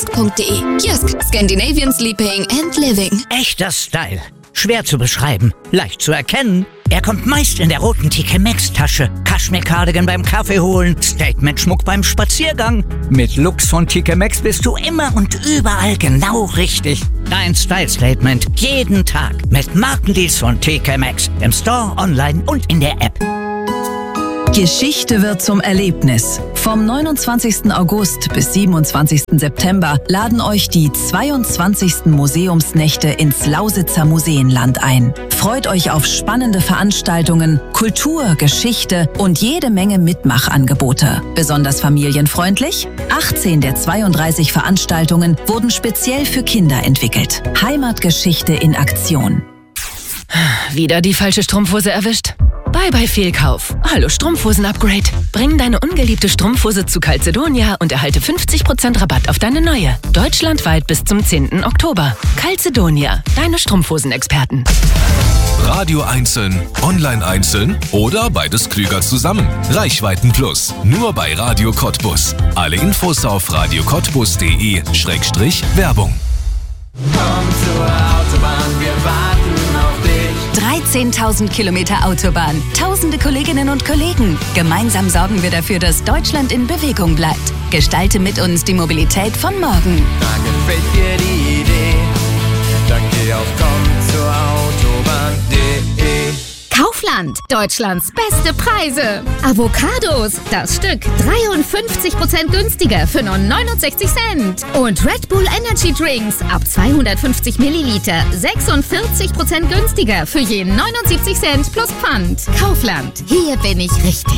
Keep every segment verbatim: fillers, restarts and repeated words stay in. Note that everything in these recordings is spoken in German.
punkt de. Kiosk Scandinavian Sleeping and Living. Echter Style. Schwer zu beschreiben, leicht zu erkennen. Er kommt meist in der roten T K Maxx-Tasche. Kaschmir-Cardigan beim Kaffee holen, Statement-Schmuck beim Spaziergang. Mit Looks von T K Maxx bist du immer und überall genau richtig. Dein Style-Statement jeden Tag mit Markendeals von T K Maxx. Im Store, online und in der App. Geschichte wird zum Erlebnis. Vom neunundzwanzigsten August bis siebenundzwanzigsten September laden euch die zweiundzwanzigsten Museumsnächte ins Lausitzer Museenland ein. Freut euch auf spannende Veranstaltungen, Kultur, Geschichte und jede Menge Mitmachangebote. Besonders familienfreundlich? achtzehn der zweiunddreißig Veranstaltungen wurden speziell für Kinder entwickelt. Heimatgeschichte in Aktion. Wieder die falsche Strumpfhose erwischt? Bye bye Fehlkauf. Hallo Strumpfhosen-Upgrade. Bring deine ungeliebte Strumpfhose zu Calzedonia und erhalte fünfzig Prozent Rabatt auf deine neue. Deutschlandweit bis zum zehnten Oktober. Calzedonia, deine Strumpfhosen-Experten. Radio einzeln, online einzeln oder beides klüger zusammen. Reichweiten Plus, nur bei Radio Cottbus. Alle Infos auf radio cottbus punkt de Schrägstrich Werbung. Komm zur Autobahn, wir warten auf dich. dreizehntausend Kilometer Autobahn, tausende Kolleginnen und Kollegen. Gemeinsam sorgen wir dafür, dass Deutschland in Bewegung bleibt. Gestalte mit uns die Mobilität von morgen. Da gefällt dir die Idee, dann geh auf komm zur Autobahn punkt de. Kaufland, Deutschlands beste Preise. Avocados, das Stück dreiundfünfzig Prozent günstiger für nur neunundsechzig Cent. Und Red Bull Energy Drinks ab zweihundertfünfzig Milliliter sechsundvierzig Prozent günstiger für je neunundsiebzig Cent plus Pfand. Kaufland, hier bin ich richtig.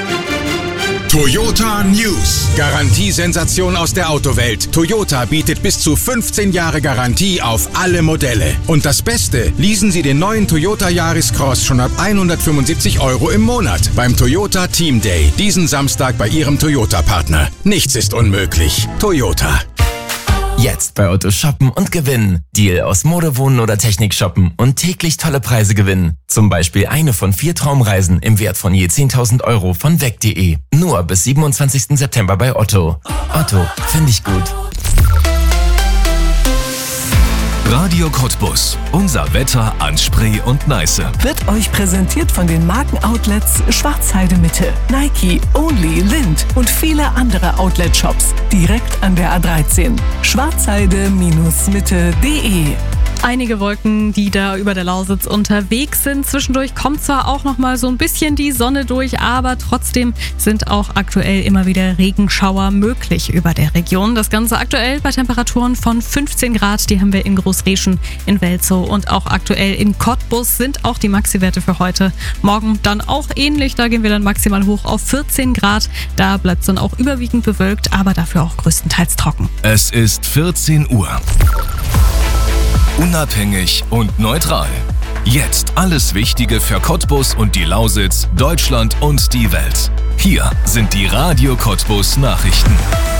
Toyota News. Garantiesensation aus der Autowelt. Toyota bietet bis zu fünfzehn Jahre Garantie auf alle Modelle. Und das Beste, leasen Sie den neuen Toyota Yaris Cross schon ab hundertfünfundsiebzig Euro im Monat beim Toyota Team Day. Diesen Samstag bei Ihrem Toyota-Partner. Nichts ist unmöglich. Toyota. Jetzt bei Otto shoppen und gewinnen. Deal aus Mode, Wohnen oder Technik shoppen und täglich tolle Preise gewinnen. Zum Beispiel eine von vier Traumreisen im Wert von je zehntausend Euro von weg punkt de. Nur bis siebenundzwanzigsten September bei Otto. Otto, finde ich gut. Radio Cottbus. Unser Wetter an Spree und Neiße. Wird euch präsentiert von den Markenoutlets Schwarzheide Mitte, Nike, Only, Lind und viele andere Outlet-Shops direkt an der A dreizehn. schwarzheide Mitte punkt de. Einige Wolken, die da über der Lausitz unterwegs sind. Zwischendurch kommt zwar auch noch mal so ein bisschen die Sonne durch, aber trotzdem sind auch aktuell immer wieder Regenschauer möglich über der Region. Das Ganze aktuell bei Temperaturen von fünfzehn Grad. Die haben wir in Großreschen, in Welzow und auch aktuell in Cottbus sind auch die Maxi-Werte für heute. Morgen dann auch ähnlich. Da gehen wir dann maximal hoch auf vierzehn Grad. Da bleibt es dann auch überwiegend bewölkt, aber dafür auch größtenteils trocken. Es ist vierzehn Uhr. Unabhängig und neutral. Jetzt alles Wichtige für Cottbus und die Lausitz, Deutschland und die Welt. Hier sind die Radio Cottbus Nachrichten.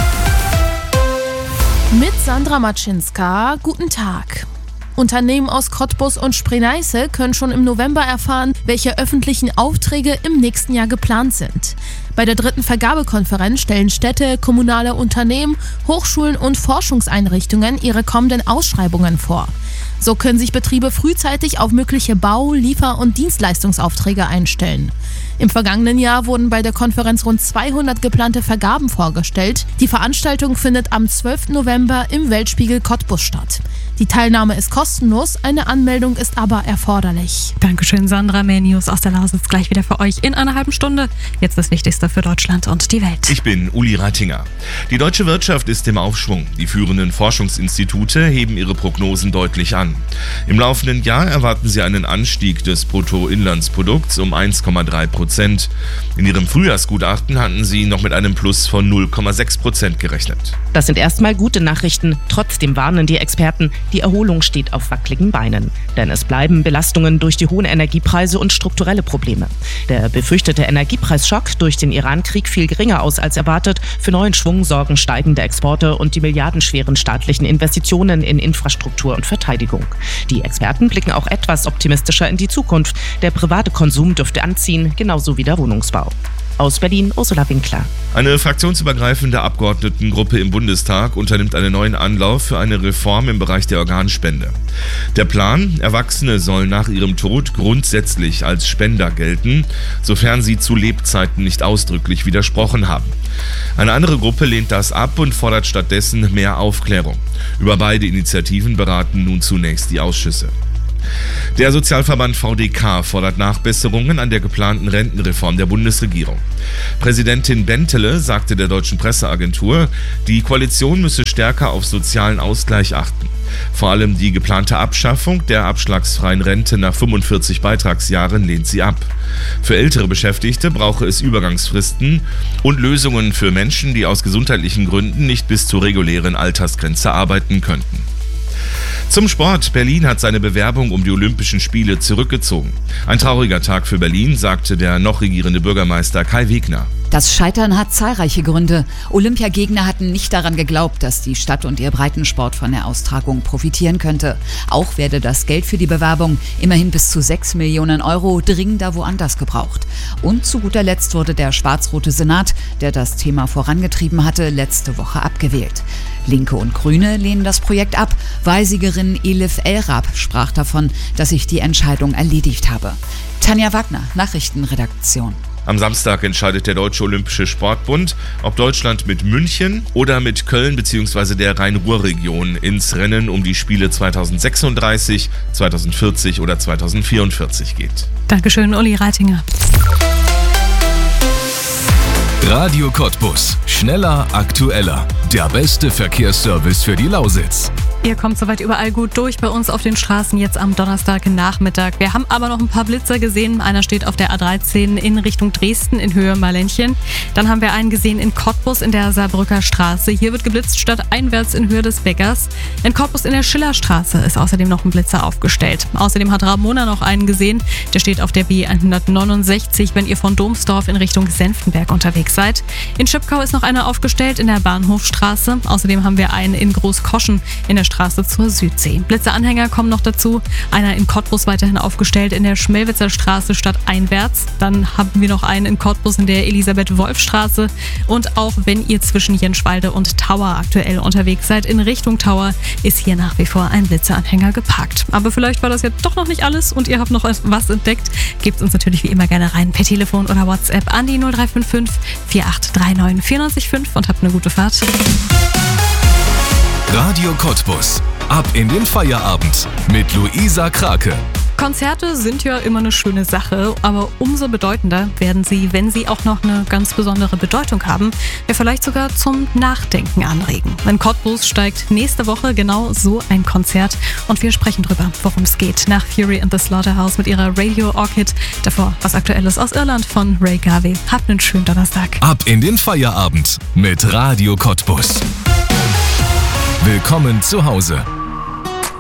Mit Sandra Matschinska, guten Tag. Unternehmen aus Cottbus und Spree-Neiße können schon im November erfahren, welche öffentlichen Aufträge im nächsten Jahr geplant sind. Bei der dritten Vergabekonferenz stellen Städte, kommunale Unternehmen, Hochschulen und Forschungseinrichtungen ihre kommenden Ausschreibungen vor. So können sich Betriebe frühzeitig auf mögliche Bau-, Liefer- und Dienstleistungsaufträge einstellen. Im vergangenen Jahr wurden bei der Konferenz rund zweihundert geplante Vergaben vorgestellt. Die Veranstaltung findet am zwölften November im Weltspiegel Cottbus statt. Die Teilnahme ist kostenlos, eine Anmeldung ist aber erforderlich. Dankeschön, Sandra. Mehr News aus der Lausitz gleich wieder für euch in einer halben Stunde. Jetzt das Wichtigste für Deutschland und die Welt. Ich bin Uli Reitinger. Die deutsche Wirtschaft ist im Aufschwung. Die führenden Forschungsinstitute heben ihre Prognosen deutlich an. Im laufenden Jahr erwarten sie einen Anstieg des Bruttoinlandsprodukts um eins Komma drei Prozent. In ihrem Frühjahrsgutachten hatten sie noch mit einem Plus von null Komma sechs Prozent gerechnet. Das sind erstmal gute Nachrichten. Trotzdem warnen die Experten, die Erholung steht auf wackeligen Beinen. Denn es bleiben Belastungen durch die hohen Energiepreise und strukturelle Probleme. Der befürchtete Energiepreisschock durch den Iran-Krieg fiel geringer aus als erwartet. Für neuen Schwung sorgen steigende Exporte und die milliardenschweren staatlichen Investitionen in Infrastruktur und Verteidigung. Die Experten blicken auch etwas optimistischer in die Zukunft. Der private Konsum dürfte anziehen, genauso wie der Wohnungsbau. Aus Berlin, Ursula Winkler. Eine fraktionsübergreifende Abgeordnetengruppe im Bundestag unternimmt einen neuen Anlauf für eine Reform im Bereich der Organspende. Der Plan: Erwachsene sollen nach ihrem Tod grundsätzlich als Spender gelten, sofern sie zu Lebzeiten nicht ausdrücklich widersprochen haben. Eine andere Gruppe lehnt das ab und fordert stattdessen mehr Aufklärung. Über beide Initiativen beraten nun zunächst die Ausschüsse. Der Sozialverband V D K fordert Nachbesserungen an der geplanten Rentenreform der Bundesregierung. Präsidentin Bentele sagte der Deutschen Presseagentur, die Koalition müsse stärker auf sozialen Ausgleich achten. Vor allem die geplante Abschaffung der abschlagsfreien Rente nach fünfundvierzig Beitragsjahren lehnt sie ab. Für ältere Beschäftigte brauche es Übergangsfristen und Lösungen für Menschen, die aus gesundheitlichen Gründen nicht bis zur regulären Altersgrenze arbeiten könnten. Zum Sport. Berlin hat seine Bewerbung um die Olympischen Spiele zurückgezogen. Ein trauriger Tag für Berlin, sagte der noch regierende Bürgermeister Kai Wegner. Das Scheitern hat zahlreiche Gründe. Olympiagegner hatten nicht daran geglaubt, dass die Stadt und ihr Breitensport von der Austragung profitieren könnte. Auch werde das Geld für die Bewerbung, immerhin bis zu sechs Millionen Euro, dringender woanders gebraucht. Und zu guter Letzt wurde der schwarz-rote Senat, der das Thema vorangetrieben hatte, letzte Woche abgewählt. Linke und Grüne lehnen das Projekt ab. Wahlsiegerin Elif El-Rab sprach davon, dass sich die Entscheidung erledigt habe. Tanja Wagner, Nachrichtenredaktion. Am Samstag entscheidet der Deutsche Olympische Sportbund, ob Deutschland mit München oder mit Köln bzw. der Rhein-Ruhr-Region ins Rennen um die Spiele zweitausendsechsunddreißig, zweitausendvierzig oder zweitausendvierundvierzig geht. Dankeschön, Uli Reitinger. Radio Cottbus. Schneller, aktueller. Der beste Verkehrsservice für die Lausitz. Ihr kommt soweit überall gut durch bei uns auf den Straßen jetzt am Donnerstagnachmittag. Wir haben aber noch ein paar Blitzer gesehen. Einer steht auf der A dreizehn in Richtung Dresden in Höhe Marlenchen. Dann haben wir einen gesehen in Cottbus in der Saarbrücker Straße. Hier wird geblitzt stadteinwärts in Höhe des Bäckers. In Cottbus in der Schillerstraße ist außerdem noch ein Blitzer aufgestellt. Außerdem hat Ramona noch einen gesehen. Der steht auf der B hundertneunundsechzig, wenn ihr von Domsdorf in Richtung Senftenberg unterwegs seid. In Schipkau ist noch einer aufgestellt in der Bahnhofstraße. Außerdem haben wir einen in Großkoschen in der Straße zur Südsee. Blitzeranhänger kommen noch dazu. Einer in Cottbus weiterhin aufgestellt in der Schmelwitzer Straße stadteinwärts. Dann haben wir noch einen in Cottbus in der Elisabeth-Wolf-Straße. Und auch wenn ihr zwischen Jenschwalde und Tower aktuell unterwegs seid, in Richtung Tower ist hier nach wie vor ein Blitzeranhänger geparkt. Aber vielleicht war das jetzt doch noch nicht alles und ihr habt noch was entdeckt. Gebt uns natürlich wie immer gerne rein per Telefon oder WhatsApp an die null drei fünf fünf vier acht drei neun vier neun fünf und habt eine gute Fahrt. Radio Cottbus. Ab in den Feierabend mit Luisa Krake. Konzerte sind ja immer eine schöne Sache, aber umso bedeutender werden sie, wenn sie auch noch eine ganz besondere Bedeutung haben, ja vielleicht sogar zum Nachdenken anregen. In Cottbus steigt nächste Woche genau so ein Konzert und wir sprechen drüber, worum es geht, nach Fury and the Slaughterhouse mit ihrer Radio Orchid. Davor was Aktuelles aus Irland von Ray Garvey. Habt einen schönen Donnerstag. Ab in den Feierabend mit Radio Cottbus. Willkommen zu Hause.